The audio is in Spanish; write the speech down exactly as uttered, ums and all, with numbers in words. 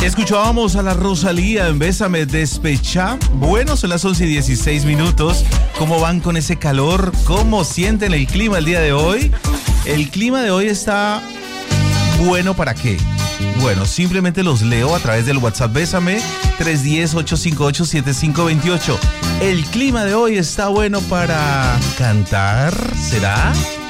Escuchábamos a la Rosalía en Bésame Despechá. Bueno, son las once y dieciséis minutos. ¿Cómo van con ese calor? ¿Cómo sienten el clima el día de hoy? El clima de hoy está bueno, ¿para qué? Bueno, simplemente los leo a través del WhatsApp Bésame tres uno cero, ocho cinco ocho, siete cinco dos ocho. El clima de hoy está bueno para cantar, ¿será?